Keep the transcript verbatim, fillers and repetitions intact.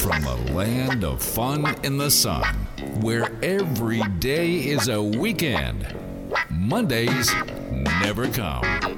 from the land of fun in the sun, where every day is a weekend. Mondays never come.